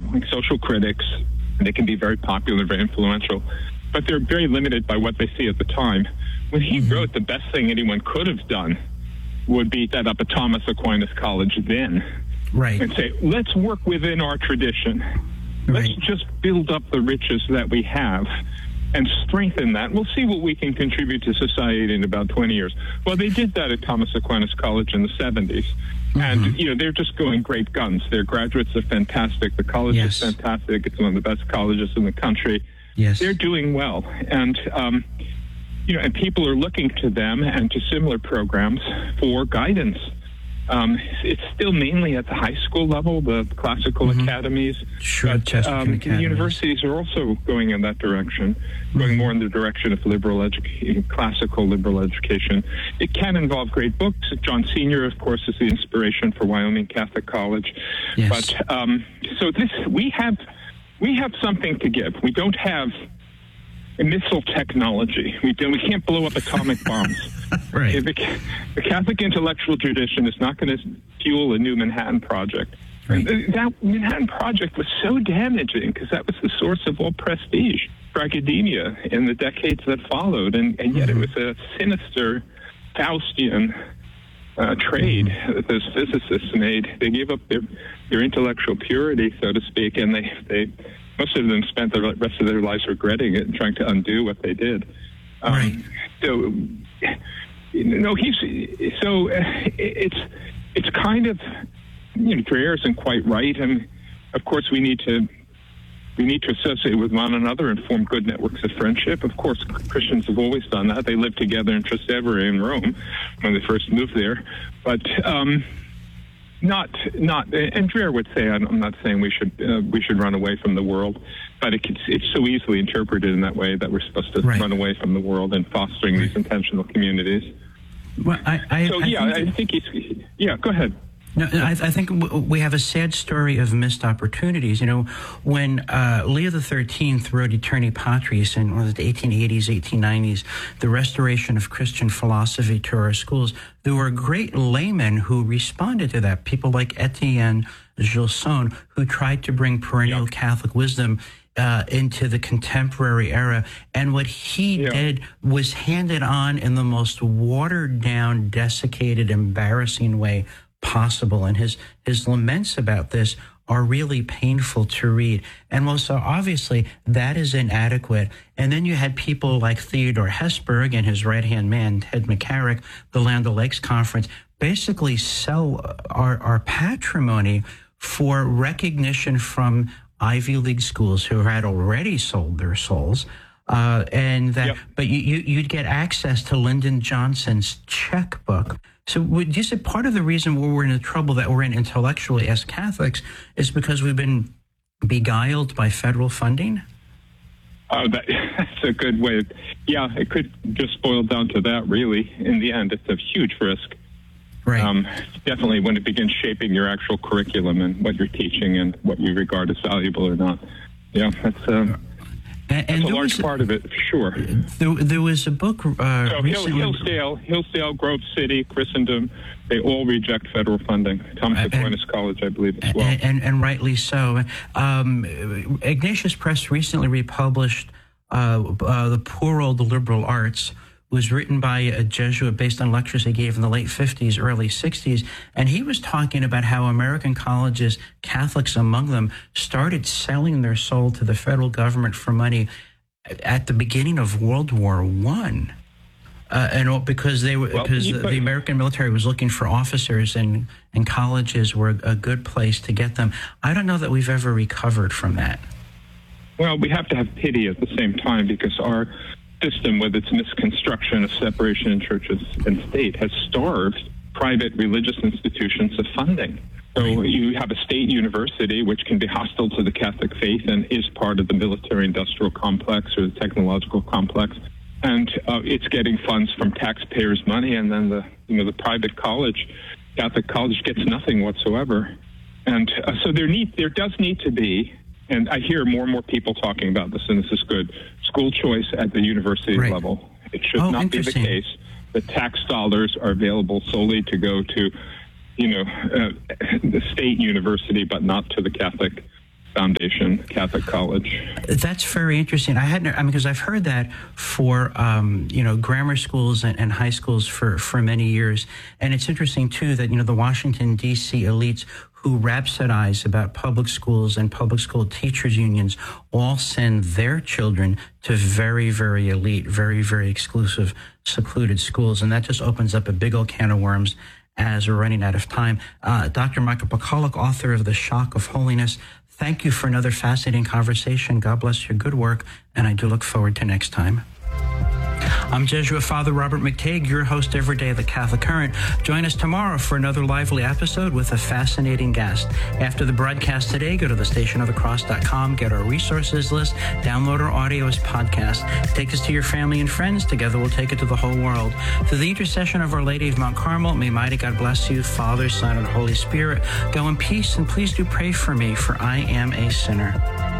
like social critics, and they can be very popular, very influential, but they're very limited by what they see at the time. When he wrote, the best thing anyone could have done would be set up a Thomas Aquinas College then, right, and say, let's work within our tradition. Let's just build up the riches that we have and strengthen that. We'll see what we can contribute to society in about 20 years. Well, they did that at Thomas Aquinas College in the 70s. And, they're just going great guns. Their graduates are fantastic. The college is fantastic. It's one of the best colleges in the country. Yes. They're doing well. And, and people are looking to them and to similar programs for guidance. It's still mainly at the high school level, the classical academies. Sure, but the universities are also going in that direction, going more in the direction of liberal education, classical liberal education. It can involve great books. John Senior, of course, is the inspiration for Wyoming Catholic College. Yes. But we have something to give. We don't have missile technology. We can't blow up atomic bombs. Right. The Catholic intellectual tradition is not going to fuel a new Manhattan Project. Right. That Manhattan Project was so damaging because that was the source of all prestige for academia in the decades that followed, and yet it was a sinister Faustian trade that those physicists made. They gave up their intellectual purity, so to speak, and they most of them spent the rest of their lives regretting it and trying to undo what they did. It's kind of, Dreher isn't quite right, and of course we need to associate with one another and form good networks of friendship. Of course, Christians have always done that. They lived together in Trastevere in Rome when they first moved there, but not. And Dreher would say, I'm not saying we should run away from the world, but it's so easily interpreted in that way that we're supposed to run away from the world and fostering these intentional communities. Well, I think he's. Yeah, go ahead. No, I think we have a sad story of missed opportunities. When Leo XIII wrote Aeterni Patris in the 1880s, 1890s, the restoration of Christian philosophy to our schools, there were great laymen who responded to that. People like Etienne Gilson, who tried to bring perennial Catholic wisdom into the contemporary era. And what he did was handed on in the most watered-down, desiccated, embarrassing way possible, and his laments about this are really painful to read. And so obviously that is inadequate. And then you had people like Theodore Hesburgh and his right-hand man, Ted McCarrick, the Land O'Lakes Conference, basically sell our patrimony for recognition from Ivy League schools who had already sold their souls. But you'd get access to Lyndon Johnson's checkbook. So would you say part of the reason we're in the trouble that we're in intellectually as Catholics is because we've been beguiled by federal funding? That's a good way. Yeah, it could just boil down to that, really. In the end, it's a huge risk. Right. Definitely when it begins shaping your actual curriculum and what you're teaching and what you regard as valuable or not. Yeah, that's a large part of it, for sure. There was a book recently. Hillsdale, Grove City, Christendom, they all reject federal funding. Thomas Aquinas College, I believe, as well. And rightly so. Ignatius Press recently republished The Poor Old Liberal Arts. It was written by a Jesuit based on lectures he gave in the late 50s, early 60s. And he was talking about how American colleges, Catholics among them, started selling their soul to the federal government for money at the beginning of World War I. Because the American military was looking for officers, and colleges were a good place to get them. I don't know that we've ever recovered from that. Well, we have to have pity at the same time, because our system, with its misconstruction of separation in churches and state, has starved private religious institutions of funding. So you have a state university which can be hostile to the Catholic faith and is part of the military-industrial complex or the technological complex, and it's getting funds from taxpayers' money, and then the private college, Catholic college, gets nothing whatsoever. And so there does need to be. And I hear more and more people talking about this, and this is good, school choice at the university level. It should not be the case that tax dollars are available solely to go to, the state university, but not to the Catholic Foundation Catholic College. That's very interesting. Because I've heard that for grammar schools and high schools for many years, and it's interesting too that the Washington D.C. elites who rhapsodize about public schools and public school teachers unions all send their children to very, very elite, very, very exclusive, secluded schools, and that just opens up a big old can of worms. As we're running out of time, Dr. Michael Pawlak, author of The Shock of Holiness, thank you for another fascinating conversation. God bless your good work, and I do look forward to next time. I'm Jesuit Father Robert McTague, your host every day of The Catholic Current. Join us tomorrow for another lively episode with a fascinating guest. After the broadcast today, go to thestationofthecross.com, get our resources list, download our audio as podcast. Take this to your family and friends. Together we'll take it to the whole world. Through the intercession of Our Lady of Mount Carmel, may mighty God bless you, Father, Son, and Holy Spirit. Go in peace, and please do pray for me, for I am a sinner.